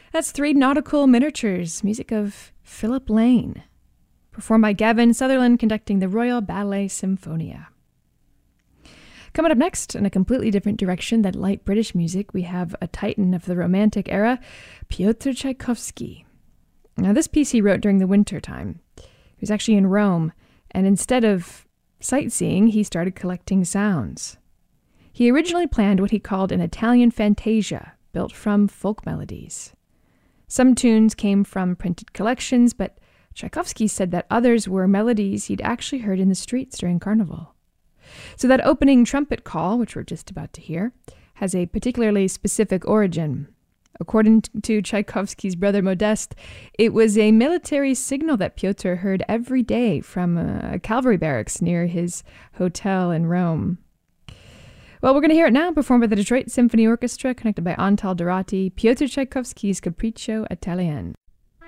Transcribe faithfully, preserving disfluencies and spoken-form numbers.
That's Three Nautical Miniatures, music of Philip Lane, performed by Gavin Sutherland, conducting the Royal Ballet Symphonia. Coming up next, in a completely different direction than light British music, we have a titan of the Romantic era, Pyotr Tchaikovsky. Now, this piece he wrote during the winter time. He was actually in Rome, and instead of sightseeing, he started collecting sounds. He originally planned what he called an Italian fantasia, built from folk melodies. Some tunes came from printed collections, but Tchaikovsky said that others were melodies he'd actually heard in the streets during Carnival. So that opening trumpet call, which we're just about to hear, has a particularly specific origin. According to Tchaikovsky's brother Modeste, it was a military signal that Pyotr heard every day from a cavalry barracks near his hotel in Rome. Well, we're going to hear it now, performed by the Detroit Symphony Orchestra, conducted by Antal Dorati, Pyotr Tchaikovsky's Capriccio Italien.